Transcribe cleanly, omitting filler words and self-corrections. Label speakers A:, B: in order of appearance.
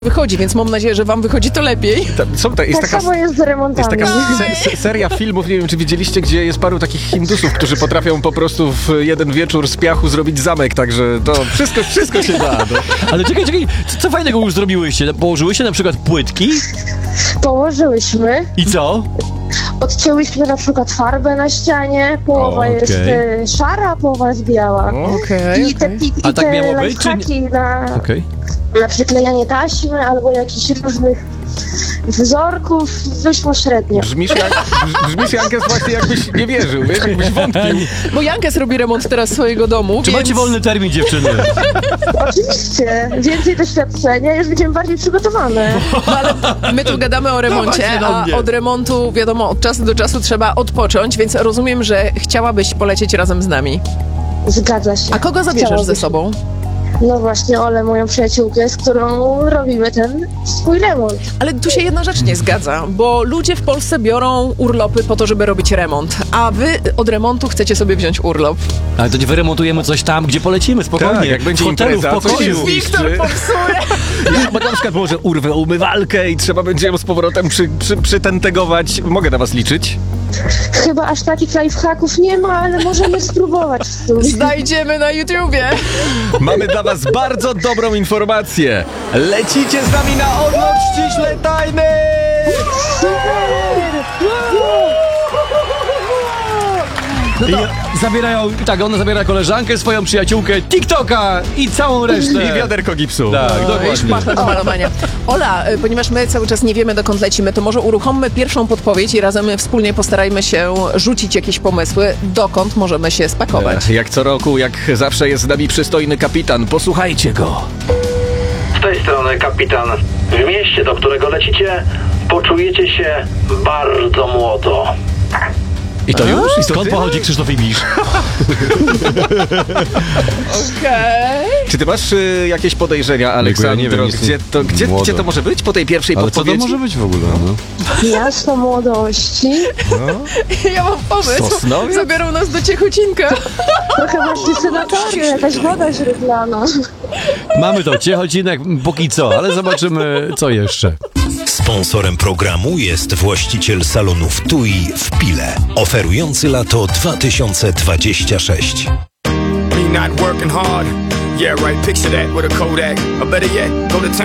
A: wychodzi, więc mam nadzieję, że wam wychodzi to lepiej.
B: Tak samo jest z remontami.
C: Jest taka seria filmów, nie wiem czy widzieliście, gdzie jest paru takich Hindusów, którzy potrafią po prostu w jeden wieczór z piachu zrobić zamek, także to wszystko się da. No.
D: Ale czekaj, co fajnego już zrobiłyście? Położyłyście na przykład płytki?
B: Położyłyśmy.
D: I co?
B: Odcięłyśmy na przykład farbę na ścianie, połowa jest szara, połowa jest biała. I te
D: A tak miało być, czy
B: lifehacki
D: Okej.
B: na przyklejanie taśmy albo jakichś różnych wzorków wyszło średnio.
C: Brzmisz Jankes właśnie jakbyś nie wierzył, wiesz, jakbyś wątpił.
A: Bo Jankes robi remont teraz swojego domu,
D: Czy
A: więc...
D: macie wolny termin, dziewczyny?
B: Oczywiście, więcej doświadczenia, już będziemy bardziej przygotowane.
A: No, ale my tu gadamy o remoncie, a od remontu, wiadomo, od czasu do czasu trzeba odpocząć, więc rozumiem, że chciałabyś polecieć razem z nami.
B: Zgadza się.
A: A kogo zabierzesz ze sobą?
B: No właśnie, Olę, moją przyjaciółkę, z którą robimy ten swój remont.
A: Ale tu się jedna rzecz nie zgadza, bo ludzie w Polsce biorą urlopy po to, żeby robić remont, a wy od remontu chcecie sobie wziąć urlop.
D: Ale to nie wyremontujemy coś tam, gdzie polecimy, spokojnie.
C: Tak, jak będzie
D: w hotelu,
C: impreza,
D: w pokoju.
C: coś Wiktor
A: popsuje!
C: Bo na przykład może urwę umywalkę i trzeba będzie ją z powrotem przytentegować. Mogę na was liczyć?
B: Chyba aż takich lifehacków nie ma, ale możemy spróbować w sumie.
A: Znajdziemy na YouTubie.
C: Mamy dla was bardzo dobrą informację. Lecicie z nami na odlot ściśle tajny!
D: No to ona zabiera koleżankę, swoją przyjaciółkę, TikToka i całą resztę.
C: I wiaderko gipsu.
D: Tak,
A: I
D: dokładnie.
A: szpachę do malowania. Ola, ponieważ my cały czas nie wiemy, dokąd lecimy, to może uruchommy pierwszą podpowiedź i razem wspólnie postarajmy się rzucić jakieś pomysły, dokąd możemy się spakować.
C: Jak co roku, jak zawsze jest z nami przystojny kapitan. Posłuchajcie go.
E: Z tej strony kapitan. W mieście, do którego lecicie, poczujecie się bardzo młodo.
C: I to już? I to
D: Skąd
C: tyle?
D: pochodzi Krzysztof Ibisz?
A: Okej.
C: Czy ty masz jakieś podejrzenia, Aleksandro?
F: nie wiem,
C: Gdzie to może być po tej pierwszej
F: Ale co to
C: podpowiedzi?
F: może być w ogóle? No?
B: Miasto młodości.
A: Ja mam pomysł.
C: Sosnowiec?
A: Zabiorą nas do Ciechocinka.
B: To chyba senatorium, jakaś woda źródlana.
D: Mamy to, Ciechocinek póki co, ale zobaczymy co jeszcze.
G: Sponsorem programu jest właściciel salonów TUI w Pile, oferujący lato 2026.
H: Me not working hard. Yeah, right. Picture that with a Kodak. Or better yet, go to town.